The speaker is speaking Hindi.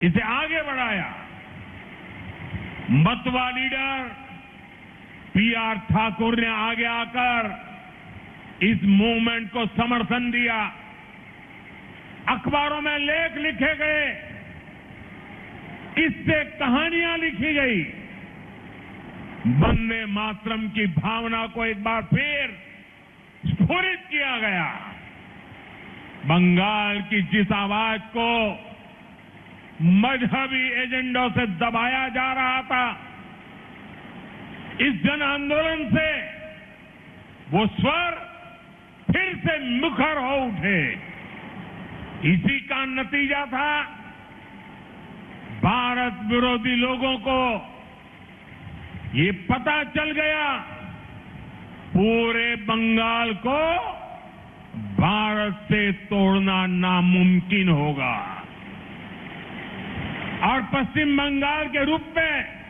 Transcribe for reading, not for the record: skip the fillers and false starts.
इसे आगे बढ़ाया। मतवा लीडर पीआर ठाकुर ने आगे आकर इस मूवमेंट को समर्थन दिया। अखबारों में लेख लिखे गए, इससे कहानियां लिखी गई। वंदे मातरम की भावना को एक बार फिर स्फुरित किया गया। बंगाल की जिस आवाज को मजहबी एजेंडों से दबाया जा रहा था, इस जन आंदोलन से वो स्वर फिर से मुखर हो उठे। इसी का नतीजा था भारत विरोधी लोगों को ये पता चल गया, पूरे बंगाल को भारत से तोड़ना नामुमकिन होगा और पश्चिम बंगाल के रूप में